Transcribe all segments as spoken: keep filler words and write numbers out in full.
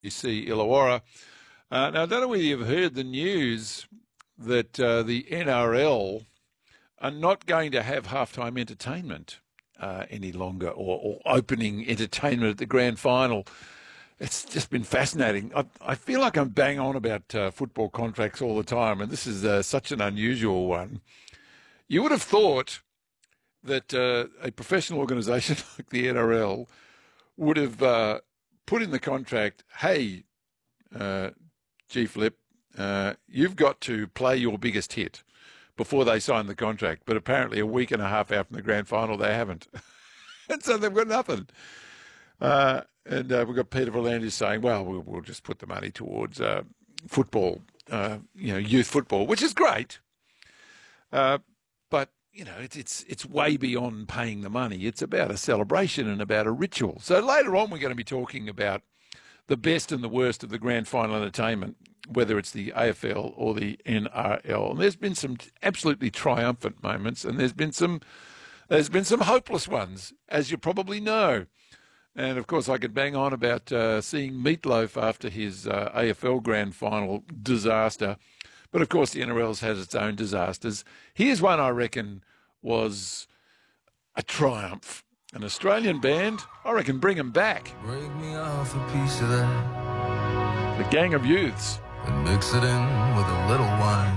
you see Illawarra. Uh, now, I don't know whether you've heard the news that uh, the N R L are not going to have halftime entertainment uh, any longer, or, or opening entertainment at the grand final. It's just been fascinating. I, I feel like I'm bang on about uh, football contracts all the time, and this is uh, such an unusual one. You would have thought that uh, a professional organisation like the N R L would have uh, put in the contract, hey, uh, G Flip, uh, you've got to play your biggest hit before they sign the contract. But apparently a week and a half out from the grand final, they haven't. And so they've got nothing. Uh, and uh, we've got Peter V'landys saying, well, well, we'll just put the money towards uh, football, uh, you know, youth football, which is great. Uh, but, you know, it's, it's it's way beyond paying the money. It's about a celebration and about a ritual. So later on, we're going to be talking about the best and the worst of the grand final entertainment, whether it's the A F L or the N R L. And there's been some absolutely triumphant moments, and there's been some there's been some hopeless ones, as you probably know. And, of course, I could bang on about uh, seeing Meatloaf after his uh, A F L grand final disaster. But, of course, the N R L's has its own disasters. Here's one I reckon was a triumph. An Australian band, I reckon, bring them back. Break me off a piece of that. The Gang of Youths. And mix it in with a little wine.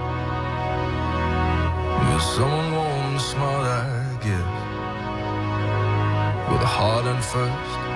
You're someone warm and smart, I guess. With a heart in first